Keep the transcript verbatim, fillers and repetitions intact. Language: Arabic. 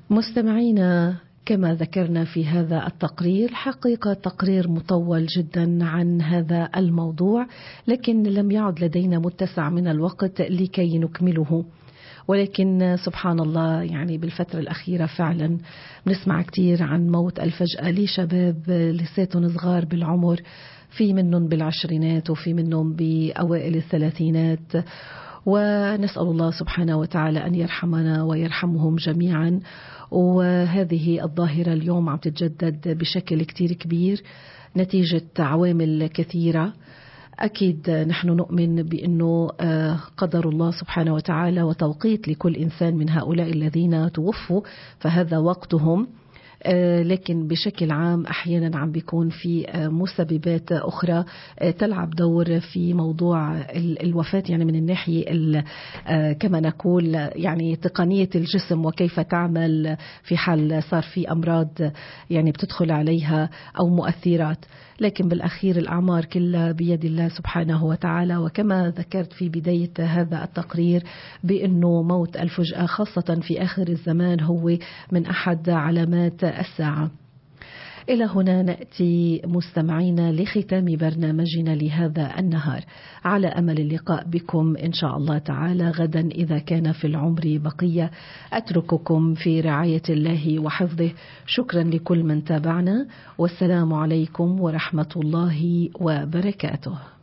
مستمعينا، كما ذكرنا في هذا التقرير، حقيقة تقرير مطول جدا عن هذا الموضوع، لكن لم يعد لدينا متسع من الوقت لكي نكمله. ولكن سبحان الله، يعني بالفترة الأخيرة فعلا بنسمع كتير عن موت الفجأة لشباب لساتهم صغار بالعمر، في منهم بالعشرينات وفي منهم بأوائل الثلاثينات، ونسأل الله سبحانه وتعالى أن يرحمنا ويرحمهم جميعا. وهذه الظاهرة اليوم عم تتجدد بشكل كتير كبير نتيجة عوامل كثيرة. أكيد نحن نؤمن بأنه قدر الله سبحانه وتعالى وتوقيت لكل إنسان من هؤلاء الذين توفوا، فهذا وقتهم. لكن بشكل عام أحيانا عم بيكون في مسببات أخرى تلعب دور في موضوع الوفاة، يعني من الناحية كما نقول يعني تقنية الجسم وكيف تعمل في حال صار في أمراض يعني بتدخل عليها أو مؤثرات. لكن بالأخير الأعمار كلها بيد الله سبحانه وتعالى. وكما ذكرت في بداية هذا التقرير بأنه موت الفجأة خاصة في آخر الزمان هو من أحد علامات الساعة. إلى هنا نأتي مستمعينا لختام برنامجنا لهذا النهار، على أمل اللقاء بكم إن شاء الله تعالى غدا إذا كان في العمر بقية. أترككم في رعاية الله وحفظه. شكرا لكل من تابعنا، والسلام عليكم ورحمة الله وبركاته.